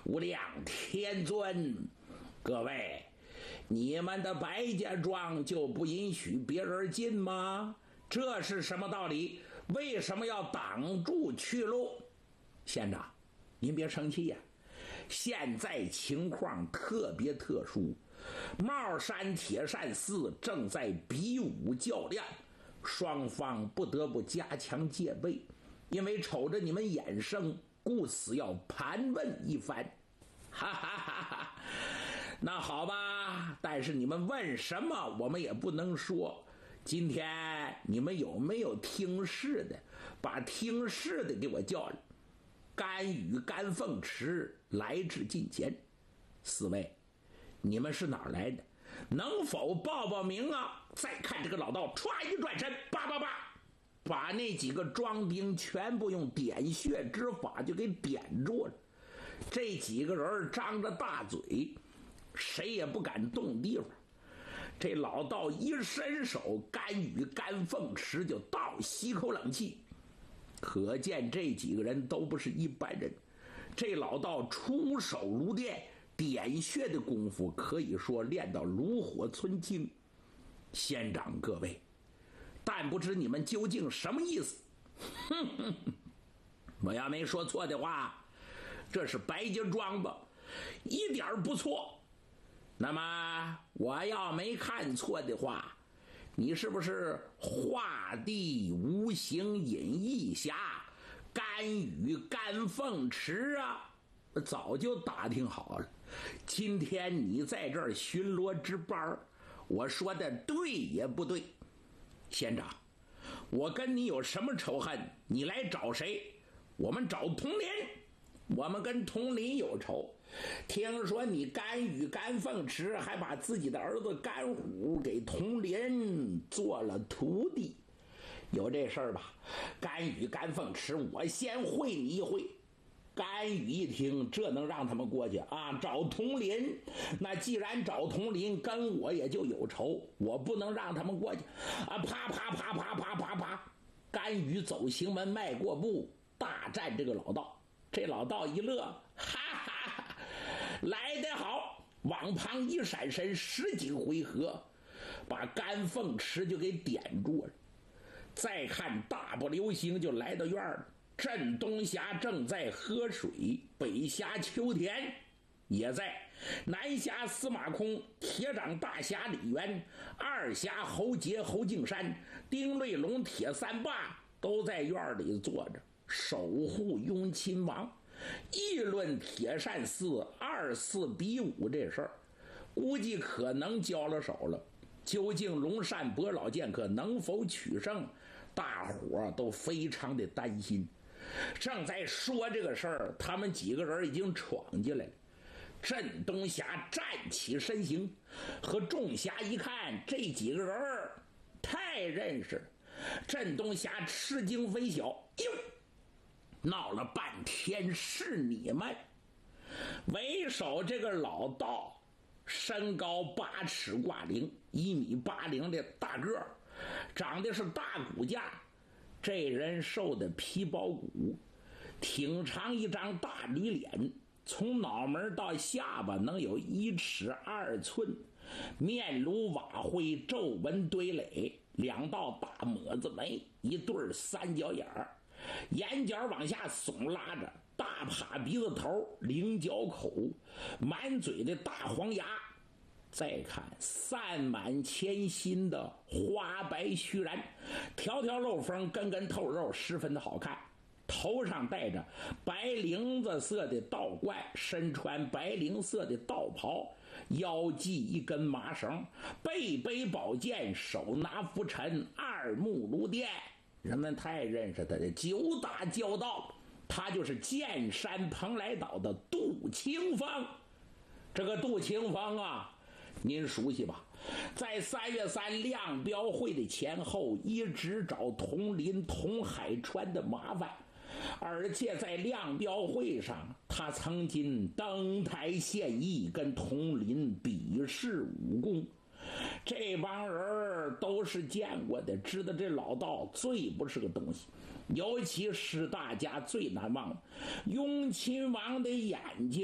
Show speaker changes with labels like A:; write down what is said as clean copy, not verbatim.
A: 无量天尊，各位，你们的白家庄就不允许别人进吗？这是什么道理？为什么要挡住去路？县长，您别生气呀。现在情况特别特殊，帽山铁扇寺正在比武较量，双方不得不加强戒备，因为瞅着你们眼生，故此要盘问一番。哈哈哈哈！那好吧，但是你们问什么我们也不能说。今天你们有没有听事的？把听事的给我叫来。甘雨、甘凤池来至近前。四位，你们是哪儿来的？能否报报名啊？再看这个老道歘一转身，叭叭叭，把那几个庄兵全部用点穴之法就给点住了。这几个人张着大嘴，谁也不敢动地方。这老道一伸手，甘雨、甘凤池就倒吸口冷气。可见这几个人都不是一般人，这老道出手如电，点穴的功夫可以说练到炉火纯青。县长各位，但不知你们究竟什么意思？哼哼，我要没说错的话，这是白家庄吧？一点不错。那么我要没看错的话，你是不是画地无形隐意下甘雨、甘凤池啊？早就打听好了，今天你在这儿巡逻值班，我说的对也不对？县长，我跟你有什么仇恨？你来找谁？我们找童林，我们跟童林有仇。听说你甘雨、甘凤池还把自己的儿子甘虎给童林做了徒弟，有这事儿吧？甘雨、甘凤池，我先会你一会。甘雨一听，这能让他们过去啊？找童林，那既然找童林，跟我也就有仇，我不能让他们过去啊！啪啪啪啪啪啪啪，甘雨走行门迈过步，大战这个老道。这老道一乐，哈哈哈，来得好！往旁一闪身，10几回合，把甘凤池就给点住了。再看大步流星就来到院了。镇东峡正在喝水，北峡秋田也在，南峡司马空、铁掌大侠李渊、二峡侯杰、侯敬山、丁瑞龙、铁三霸都在院里坐着守护雍亲王，议论铁扇寺2次比武这事儿，估计可能交了手了。究竟龙善伯老剑客能否取胜，大伙都非常的担心。正在说这个事儿，他们几个人已经闯进来了。镇东峡站起身形，和众侠一看，这几个人太认识了。镇东峡吃惊非小，哟，闹了半天是你们！为首这个老道，身高8尺挂零，1.80米的大个儿，长得是大骨架。这人瘦的皮包骨，挺长一张大驴脸，从脑门到下巴能有1尺2寸，面如瓦灰，皱纹堆垒，2道大抹子眉，一对三角眼儿，眼角往下耸拉着，大耙鼻子头，菱角口，满嘴的大黄牙。再看散满前心的花白须髯，条条漏风，根根透肉，十分的好看。头上戴着白绫子色的道冠，身穿白绫色的道袍，腰系一根麻绳，背背宝剑，手拿拂尘，二目如电。人们太认识他的9大教道，他就是剑山蓬莱岛的杜清风。这个杜清风啊，您熟悉吧？在3月3亮标会的前后，一直找佟林、佟海川的麻烦，而且在亮标会上，他曾经登台献艺，跟佟林比试武功。这帮人都是见过的，知道这老道最不是个东西。尤其是大家最难忘雍亲王的眼睛